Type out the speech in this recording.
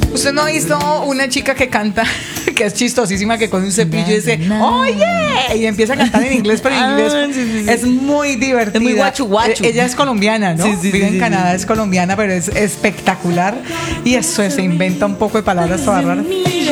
¿Usted no ha visto una chica que canta, que es chistosísima, que con un cepillo dice, oye, y empieza a cantar en inglés, pero en inglés Sí. es muy divertida. Es muy guachu guachu. Ella es colombiana, ¿no? Sí, Vive en Canadá, es colombiana, pero es espectacular. Y eso se inventa un poco de palabras todas raras.